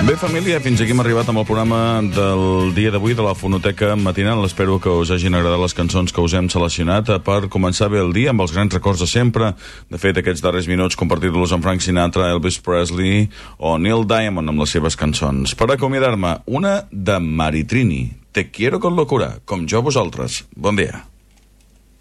Bé, família, fins aquí hem arribat amb el programa del dia d'avui de la Fonoteca Matinal. Espero que us hagin agradat les cançons que us hem seleccionat per començar bé el dia amb els grans records de sempre. De fet, aquests darrers minuts compartir-los amb Frank Sinatra, Elvis Presley o Neil Diamond amb les seves cançons. Per acomiadar-me, una de Maritrini, Te quiero con locura, com jo a vosaltres. Bon dia.